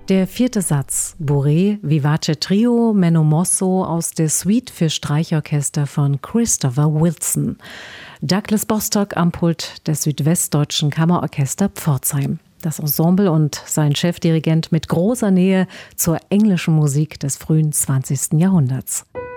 Der vierte Satz, Bourrée, Vivace Trio, Menno Mosso aus der Suite für Streichorchester von Christopher Wilson. Douglas Bostock am Pult des Südwestdeutschen Kammerorchester Pforzheim. Das Ensemble und sein Chefdirigent mit großer Nähe zur englischen Musik des frühen 20. Jahrhunderts.